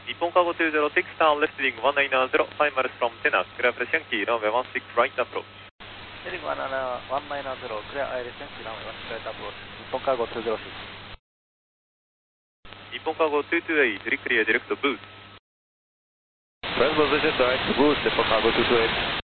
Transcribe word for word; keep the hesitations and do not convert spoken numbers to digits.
日本カーゴにじゅう、six down, left heading one nine zero, five miles from Tena, clear for Yankee, runway one six right approach. Heading one nine zero, clear Iris Yankee, runway one six right approach. 日本カーゴにじゅうろく。 日本カーゴにじゅうに、clear direct boost. First position direct boost, 日本カーゴにじゅうに。